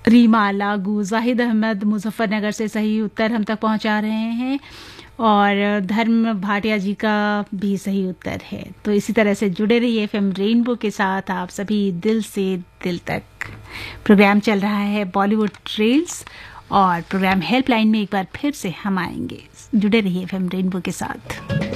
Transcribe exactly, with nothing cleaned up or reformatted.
रीमा लागू, जाहिद अहमद मुजफ्फरनगर से सही उत्तर हम तक पहुंचा रहे हैं और धर्म भाटिया जी का भी सही उत्तर है। तो इसी तरह से जुड़े रहिए एफएम रेनबो के साथ, आप सभी दिल से दिल तक। प्रोग्राम चल रहा है बॉलीवुड ट्रेल्स और प्रोग्राम हेल्पलाइन में एक बार फिर से हम आएंगे। जुड़े रहिए एफएम रेनबो के साथ।